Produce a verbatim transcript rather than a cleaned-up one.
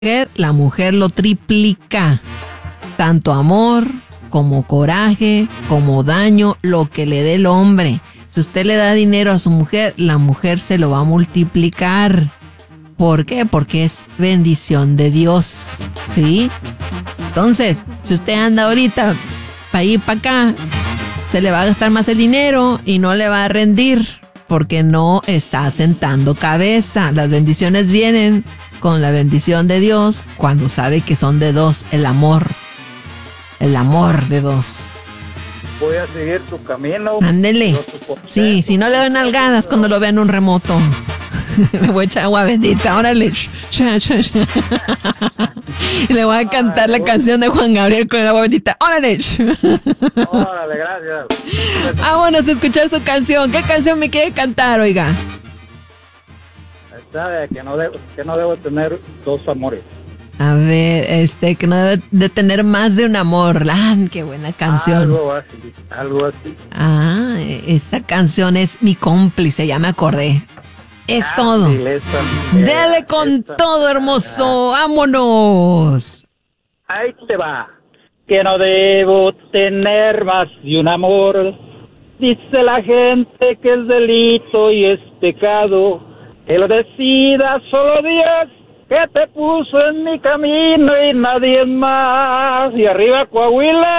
la mujer lo triplica. Tanto amor, como coraje, como daño, lo que le dé el hombre. Si usted le da dinero a su mujer, la mujer se lo va a multiplicar. ¿Por qué? Porque es bendición de Dios, ¿sí? Entonces, si usted anda ahorita para ir para acá, se le va a gastar más el dinero y no le va a rendir porque no está sentando cabeza. Las bendiciones vienen con la bendición de Dios cuando sabe que son de dos, el amor. El amor de dos. Voy a seguir tu camino. Ándele. Sí, si no le doy nalgadas cuando lo vea en un remoto. Le voy a echar agua bendita, órale. Cha, cha, cha. Y le voy a cantar la canción de Juan Gabriel con el agua bendita, órale. Órale, gracias. Vámonos a escuchar su canción. ¿Qué canción me quiere cantar, oiga? Sabe que no debo, que no debo tener dos amores. A ver, este, que no debe de tener más de un amor. Ah, qué buena canción. Algo así, algo así. Ah, esa canción es mi cómplice, ya me acordé. Es ah, todo. Sí, esa, Dele con esa, todo, hermoso. Ah, ¡vámonos! Ahí te va. Que no debo tener más de un amor. Dice la gente que es delito y es pecado. Que lo decida solo Dios, que te puso en mi camino y nadie más. Y arriba Coahuila.